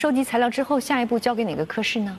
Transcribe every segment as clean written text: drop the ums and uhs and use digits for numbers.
收集材料之后，下一步交给哪个科室呢？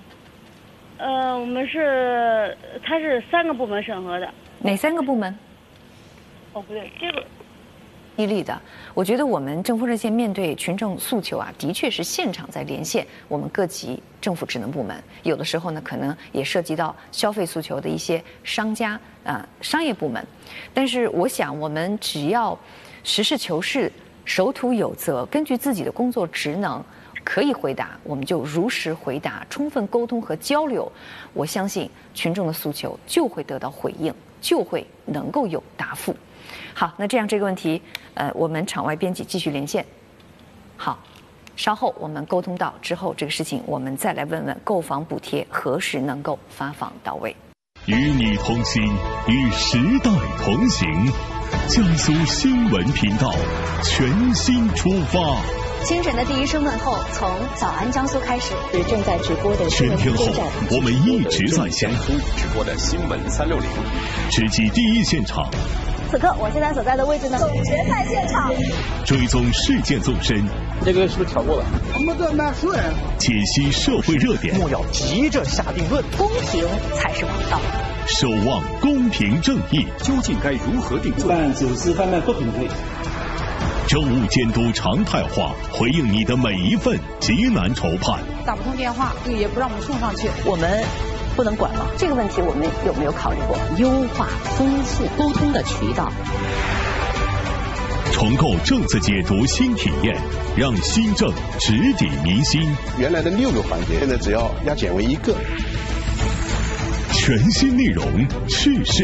它是3个部门审核的。 哪3个部门？ 哦，不对，这个。 激励的，我觉得我们政风热线面对群众诉求啊，的确是现场在连线我们各级政府职能部门，有的时候呢，可能也涉及到消费诉求的一些商家商业部门。但是我想，我们只要实事求是、守土有责，根据自己的工作职能可以回答，我们就如实回答，充分沟通和交流，我相信群众的诉求就会得到回应，就会能够有答复。好，那这样这个问题，我们场外编辑继续连线。好，稍后我们沟通到之后，这个事情我们再来问问购房补贴何时能够发放到位。 与你同行，与时代同行。江苏新闻频道全新出发。 清晨的第一声问候，从早安江苏开始。是正在直播的新闻全天候，我们一直在江苏直播的新闻360， 直击第一现场。 此刻我现在所在的位置呢，总决赛现场， 追踪事件纵深。 这个是不是调过了？ 我们这难说呀。 解析社会热点， 莫要急着下定论， 公平才是王道。 守望公平正义， 究竟该如何定罪？ 办走私贩卖不平衡。 政务监督常态化，回应你的每一份急难愁盼。 打不通电话，也不让我们送上去， 我们不能管吗？这个问题我们有没有考虑过优化、丰富沟通的渠道？ 重构政策解读新体验，让新政直抵民心。 原来的6个环节，现在只要压减为1个。 全新内容，趣事。